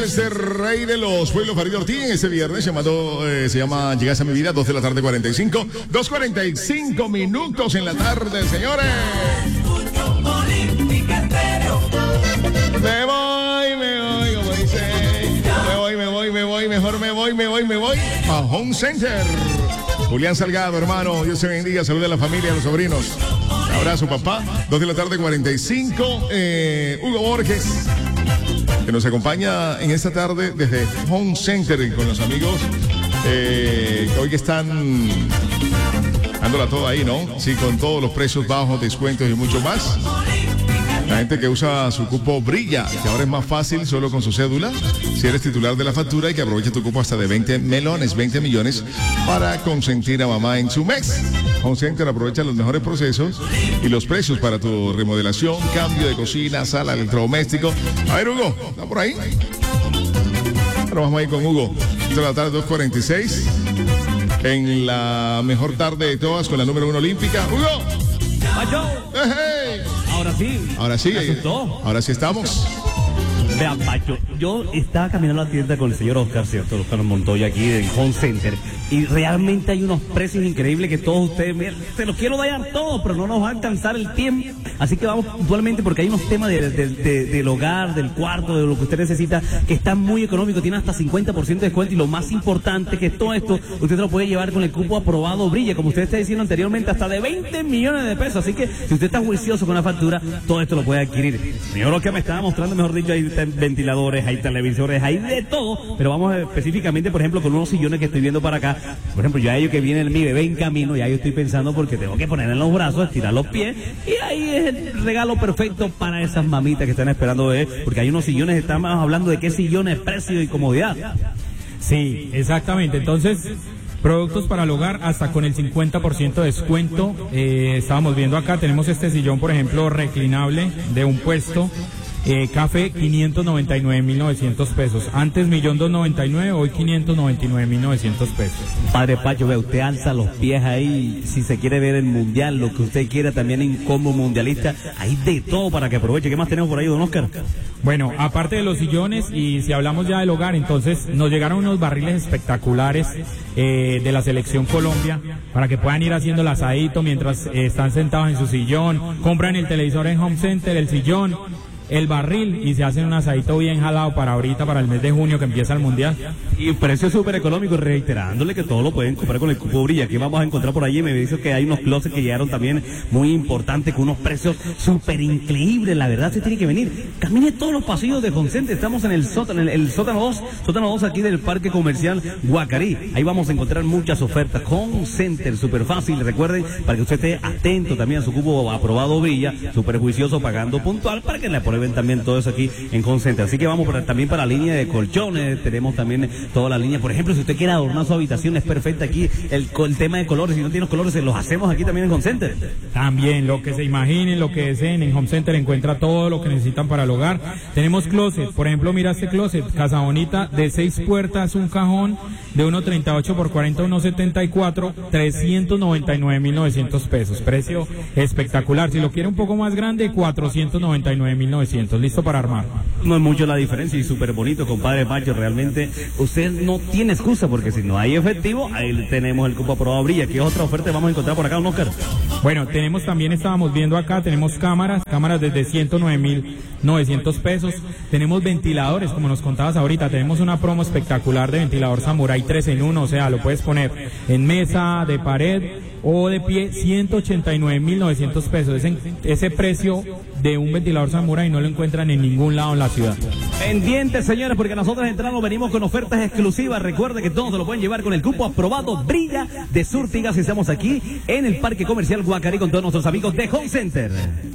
este rey de los pueblos, Farid Ortiz, en este viernes llamado, se llama Llegas a mi vida, 2 de la tarde 45, 2:45 minutos en la tarde, señores. Me voy, como dice, me voy a Home Center. Julián Salgado, hermano, Dios te bendiga, saluda a la familia, a los sobrinos. Un abrazo, papá. 2 de la tarde 45, Hugo Borges, que nos acompaña en esta tarde desde Home Center con los amigos que hoy que están dándola toda ahí, ¿no? Sí, con todos los precios bajos, descuentos y mucho más. La gente que usa su cupo Brilla, que ahora es más fácil solo con su cédula, si eres titular de la factura, y que aprovecha tu cupo hasta de 20 millones para consentir a mamá en su mes. Home Center aprovecha los mejores procesos y los precios para tu remodelación, cambio de cocina, sala, electrodoméstico. A ver, Hugo, ¿está por ahí? Ahora vamos a ir con Hugo. Esta es la tarde 2:46. En la mejor tarde de todas con la número 1 olímpica. ¡Hugo! ¡Pacho! ¡Hey! Ahora sí. Ahora sí estamos. Vean, Pacho, yo estaba caminando a la tienda con el señor Oscar, ¿cierto? Oscar Montoya aquí en Home Center. Y realmente hay unos precios increíbles que todos ustedes, miren, se los quiero dar todos, pero no nos va a alcanzar el tiempo. Así que vamos puntualmente porque hay unos temas del hogar, del cuarto, de lo que usted necesita, que están muy económicos, tienen hasta 50% de descuento. Y lo más importante que es todo esto, usted lo puede llevar con el cupo aprobado Brilla, como usted está diciendo anteriormente, hasta de 20 millones de pesos. Así que si usted está juicioso con la factura, todo esto lo puede adquirir. Señor, lo que me estaba mostrando, mejor dicho, hay ventiladores, hay televisores, hay de todo, pero vamos específicamente, por ejemplo, con unos sillones que estoy viendo para acá. Por ejemplo, ya ellos que viene mi bebé en camino, ya yo estoy pensando porque tengo que poner en los brazos, estirar los pies, y ahí es el regalo perfecto para esas mamitas que están esperando bebé, porque hay unos sillones, estamos hablando de qué sillones, precio y comodidad. Sí, exactamente. Entonces, productos para el hogar hasta con el 50% de descuento. Estábamos viendo acá, tenemos este sillón, por ejemplo, reclinable de un puesto. Café, 599.900 pesos. Antes 1.299.000, hoy 599.900 pesos. Padre Pacho, ve, usted alza los pies ahí, si se quiere ver el mundial, lo que usted quiera, también en combo mundialista, hay de todo para que aproveche. ¿Qué más tenemos por ahí, don Oscar? Bueno, aparte de los sillones, y si hablamos ya del hogar, entonces nos llegaron unos barriles espectaculares de la Selección Colombia, para que puedan ir haciendo el asadito mientras están sentados en su sillón, compran el televisor en Home Center, el sillón, el barril, y se hacen un asadito bien jalado para ahorita, para el mes de junio que empieza el mundial. Y precio súper económico, reiterándole que todo lo pueden comprar con el cupo Brilla. Aquí vamos a encontrar por allí, me dice que hay unos closets que llegaron también muy importantes, con unos precios súper increíbles. La verdad, se tiene que venir. Camine todos los pasillos de Home Center. Estamos en el sótano, el sótano 2 aquí del Parque Comercial Guacarí. Ahí vamos a encontrar muchas ofertas. Home Center, súper fácil. Recuerden, para que usted esté atento también a su cupo aprobado Brilla, súper juicioso, pagando puntual, para que le aprueben también todo eso aquí en Home Center. Así que vamos también para la línea de colchones, tenemos también toda la línea. Por ejemplo, si usted quiere adornar su habitación, es perfecta aquí el tema de colores. Si no tiene los colores, se los hacemos aquí también en Home Center. También, lo que se imaginen, lo que deseen, en Home Center encuentra todo lo que necesitan para el hogar. Tenemos closet, por ejemplo, mira este closet, Casa Bonita, de 6 puertas, un cajón de 1.38 por 40, 1.74, 399.900 pesos. Precio espectacular. Si lo quiere un poco más grande, 499.900. Listo para armar. No es mucho la diferencia y súper bonito, compadre Pacho. Realmente usted no tiene excusa, porque si no hay efectivo, ahí tenemos el cupo aprobado Brilla. ¿Qué otra oferta vamos a encontrar por acá, don Oscar? Bueno, tenemos también, estábamos viendo acá, tenemos cámaras desde 109.900 pesos. Tenemos ventiladores, como nos contabas ahorita, tenemos una promo espectacular de ventilador Samurai 3 en 1, o sea, lo puedes poner en mesa, de pared o de pie, 189.900 pesos. Ese precio de un ventilador Samurai no lo encuentran en ningún lado en la ciudad. Pendientes, señores, porque nosotros entramos, venimos con ofertas exclusivas. Recuerde que todos se lo pueden llevar con el cupo aprobado Brilla de Surtigas. Estamos aquí en el Parque Comercial Guacarí con todos nuestros amigos de Home Center.